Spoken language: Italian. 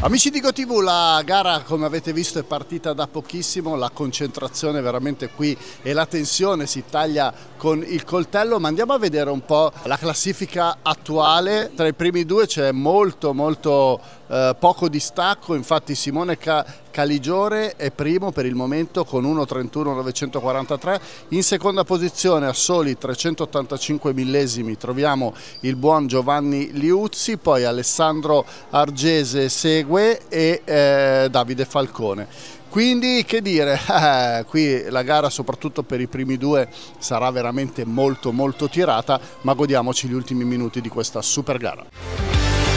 Amici di GoTV, la gara come avete visto è partita da pochissimo, la concentrazione veramente qui e la tensione si taglia con il coltello, ma andiamo a vedere un po' la classifica attuale. Tra i primi due c'è molto poco distacco, infatti Simone Caligiore è primo per il momento con 1:31.943, in seconda posizione a soli 385 millesimi troviamo il buon Giovanni Liuzzi, poi Alessandro Argese segue e Davide Falcone. Quindi che dire, qui la gara soprattutto per i primi due sarà veramente molto tirata, ma godiamoci gli ultimi minuti di questa super gara.